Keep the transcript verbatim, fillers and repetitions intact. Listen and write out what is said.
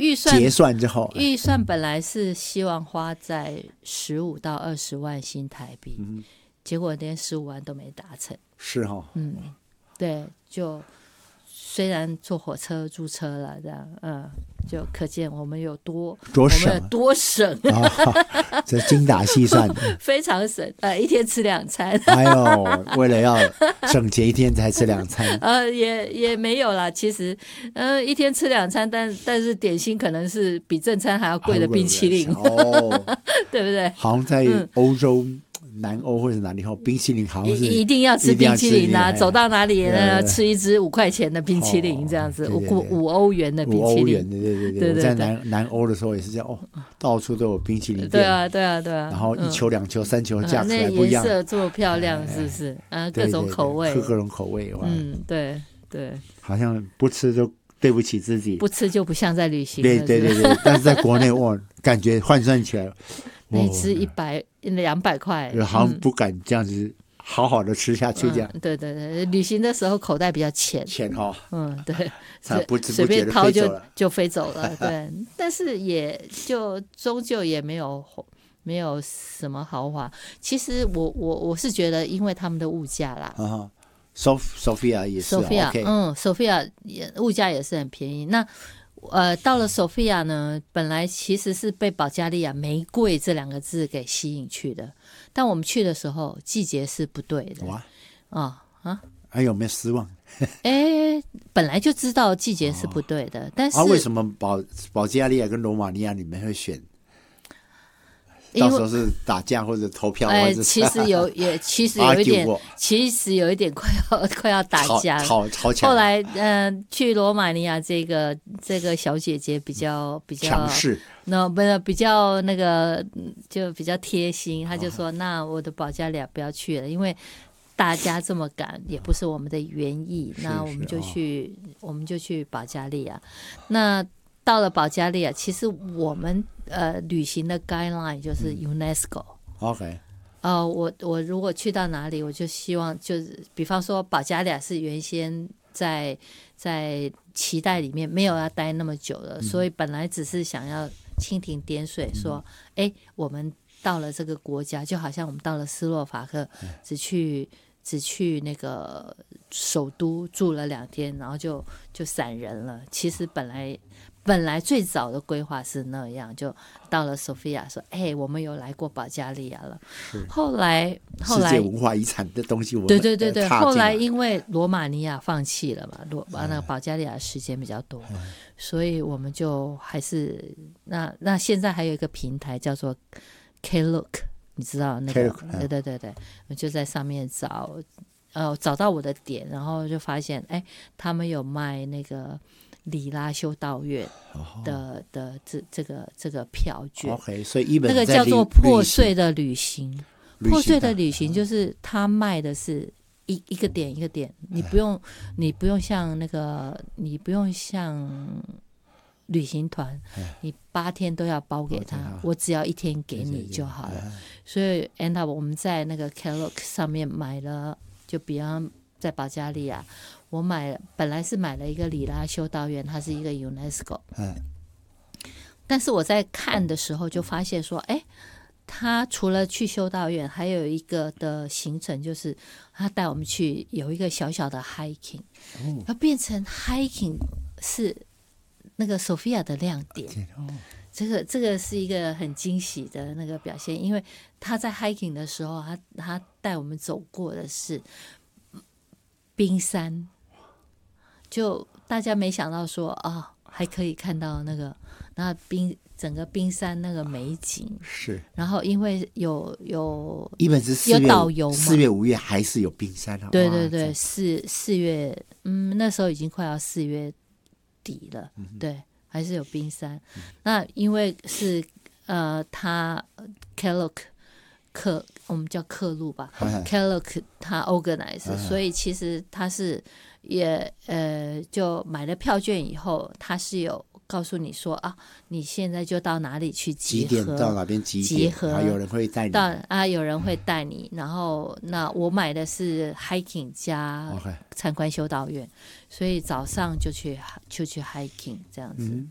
预算结算之后， 预算本来是希望花在十五到二十万新台币， 嗯， 结果连十五万都没达成。 是哈、哦， 嗯，对，就虽然坐火车租车了，这样，嗯，就可见我们有多多省， 我们有多省啊，这精打细算， 非常省，呃，一天吃两餐。 哎呦，为了要省钱，一天才吃两餐， 呃，也也没有啦，其实，呃，一天吃两餐，但但是点心可能是比正餐还要贵的冰淇淋， 哦， 对不对？ 好像在欧洲。嗯南欧或者哪里后，冰淇淋好像是一定要吃冰淇淋啊！走到哪里呢， 对吃一支五块钱的冰淇淋，这样子，五五欧元的冰淇淋。 五欧元，对对对对。我在南南欧的时候也是这样，哦，到处都有冰淇淋店。 对啊，对啊，对啊。 然后一球、两球、三球价格还不一样。那颜色这么漂亮，是不是？啊，各种口味， 各种口味。 嗯，对对。 好像不吃就对不起自己， 不吃就不像在旅行。 对对对对。但是在国内，哇，感觉换算起来。 那吃一百两百块， 好像不敢这样子好好的吃下去，这样、 嗯。对对对，旅行的时候口袋比较浅， 浅哈、哦， 嗯，对， 不知随便掏就就飞走了，对。但是也就终究也没有没有什么豪华。其实我我我是觉得，因为他们的物价啦， 啊 ，Sofia 也是 ，Sofia， okay 嗯 ，Sofia 也物价也是很便宜。那呃，到了索菲亚呢，本来其实是被保加利亚玫瑰这两个字给吸引去的，但我们去的时候季节是不对的。 哇， 啊啊， 还有没有失望？ 哎，本来就知道季节是不对的，哦、但是啊，为什么保保加利亚跟罗马尼亚你们会选？到时候是打架或者投票， 哎， 或者其实有也其实有一点，其实有一点快要快要打架了， 吵吵起来。 后来，嗯、呃，去罗马尼亚这个这个小姐姐比较比较强势， 那不是比较那个就比较贴心，她就说：“哦、那我的保加利亚不要去了，因为大家这么赶也不是我们的原意，那我们就去、哦、我们就去保加利亚。那到了保加利亚，其实我们。”呃，旅行的 guideline 就是 UNESCO。OK、嗯。呃，我我如果去到哪里，我就希望就是，比方说保加利亚是原先在在期待里面没有要待那么久了、嗯，所以本来只是想要蜻蜓点水说，哎、嗯，我们到了这个国家，就好像我们到了斯洛伐克，嗯、只去只去那个首都住了两天，然后就就散人了。其实本来。本来最早的规划是那样，就到了 Sofia 说：“哎、欸，我们有来过保加利亚了。”后来，后来世界文化遗产的东西我们， 对对对对。后来因为罗马尼亚放弃了嘛，罗那个保加利亚时间比较多、嗯，所以我们就还是那那现在还有一个平台叫做 Klook， 你知道那个？对对对对，我就在上面找，呃，找到我的点，然后就发现，哎、欸，他们有卖那个。里拉修道院的、oh. 的这这个这个票券 ，OK， 所以一本那个叫做破碎的旅行，旅行破碎的旅行就是他卖的是一一个点一个点，你不用你不用像那个你不用像旅行团，你八天都要包给他， okay. 我只要一天给你就好了。所以 end up 我们在那个 Klook 上面买了，就比方在保加利亚。我买本来是买了一个里拉修道院，它是一个 UNESCO， 嗯，但是我在看的时候就发现说，哎，他除了去修道院，还有一个的行程就是他带我们去有一个小小的 hiking， 要、哦、变成 hiking 是那个 Sofia 的亮点，哦、这个这个是一个很惊喜的那个表现，因为他在 hiking 的时候，他他带我们走过的是冰山。就大家没想到说啊、哦，还可以看到那个那冰整个冰山那个美景是， 然后因为有有一本是有导游嘛， 四月五月还是有冰山啊？ 对对对，四四月嗯那时候已经快要四月底了，嗯、对，还是有冰山。嗯、那因为是呃，他 Klook 克我们叫克路吧 ，Klook 他 organize， 所以其实他是。也呃，就买了票券以后，他是有告诉你说啊，你现在就到哪里去集合， 几点到哪边集集合， 啊，有人会带你到啊，有人会带你。然后那我买的是 hiking 加参观修道院， okay. 所以早上就去就去 hiking 这样子。嗯